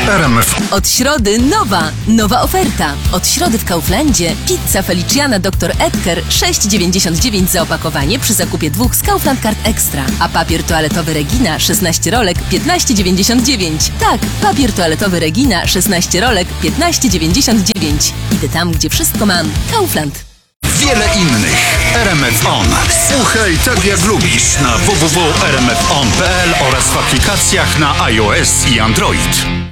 RMF. Od środy nowa oferta. Od środy w Kauflandzie pizza Feliciana Dr. Edgar 6,99 za opakowanie przy zakupie 2 z Kaufland Card Extra. A papier toaletowy Regina 16 rolek 15,99. Tak, papier toaletowy Regina 16 rolek 15,99. Idę tam, gdzie wszystko mam. Kaufland. Wiele innych. RMF On. Słuchaj tak jak lubisz na www.rmfon.pl oraz w aplikacjach na iOS i Android.